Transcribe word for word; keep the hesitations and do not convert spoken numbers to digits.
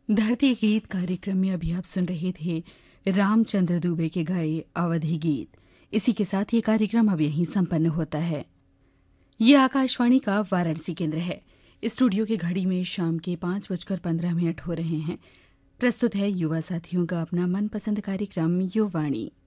धरती गीत कार्यक्रम में अभी आप सुन रहे थे रामचंद्र दुबे के गाए अवधि गीत। इसी के साथ ये कार्यक्रम अब यहीं संपन्न होता है। ये आकाशवाणी का वाराणसी केंद्र है। स्टूडियो की घड़ी में शाम के पाँच बजकर पंद्रह मिनट हो रहे हैं। प्रस्तुत है युवा साथियों का अपना मनपसंद कार्यक्रम युवाणी।